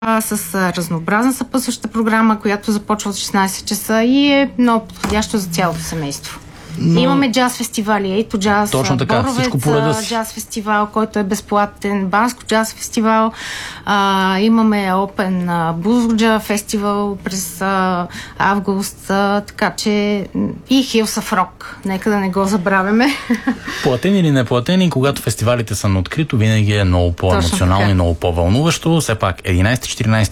с разнообразна съпътстваща програма, която започва от 16 часа и е много подходящо за цялото семейство. Имаме джаз фестивали, Ейто джаз, Боровец джаз фестивал, който е безплатен, Банско джаз фестивал, имаме Open Blues фестивал през август, така че и Hills of Rock, нека да не го забравяме. Платени или неплатени, когато фестивалите са на открито, винаги е много по-емоционално и много по-вълнуващо. Все пак 11-14